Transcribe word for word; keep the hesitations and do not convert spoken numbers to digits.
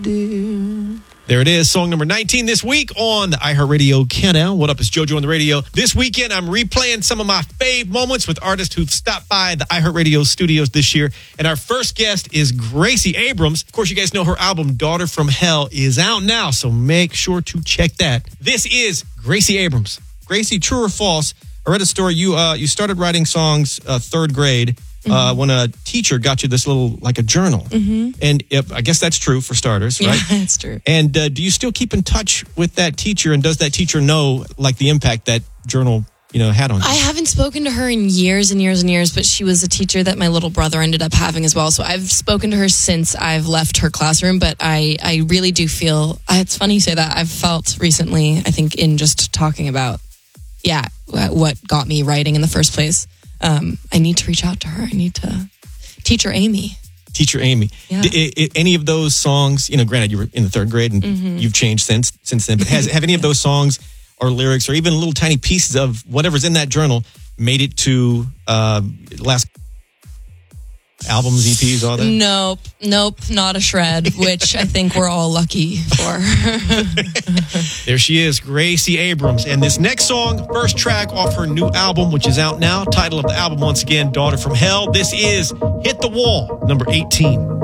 dear. There it is, song number nineteen this week on the iHeartRadio Countdown. What up, it's JoJo on the radio. This weekend, I'm replaying some of my fave moments with artists who've stopped by the iHeartRadio studios this year. And our first guest is Gracie Abrams. Of course, you guys know her album, Daughter from Hell, is out now, so make sure to check that. This is Gracie Abrams. Gracie, true or false? I read a story. You uh, you started writing songs uh, third grade. Mm-hmm. Uh, when a teacher got you this little, like a journal. Mm-hmm. And if, I guess that's true for starters, right? Yeah, that's true. And uh, do you still keep in touch with that teacher? And does that teacher know, like, the impact that journal, you know, had on you? I haven't spoken to her in years and years and years, but she was a teacher that my little brother ended up having as well. So I've spoken to her since I've left her classroom, but I, I really do feel, it's funny you say that. I've felt recently, I think, in just talking about, yeah, what got me writing in the first place. Um, I need to reach out to her. I need to Teacher Amy. Teacher Amy. Yeah. D- I, I, any of those songs, you know, granted you were in the third grade and mm-hmm. you've changed since since then, but has have any of those songs or lyrics or even little tiny pieces of whatever's in that journal made it to uh, last albums, E Ps, all that? Nope. Nope. Not a shred, which I think we're all lucky for. There she is, Gracie Abrams. And this next song, first track off her new album, which is out now. Title of the album, once again, Daughter from Hell. This is Hit the Wall, number eighteen.